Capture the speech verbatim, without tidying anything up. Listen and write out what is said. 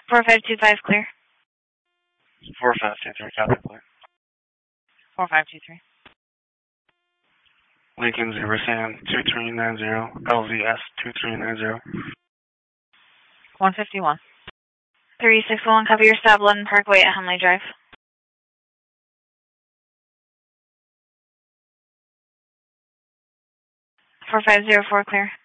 four five two five clear. four five two three, copy, clear. four five two three. Lincoln Zero Sam two three nine zero, L Z S two three nine zero. one fifty-one. three six one, copy your stop, London Parkway at Henley Drive. four five zero four clear.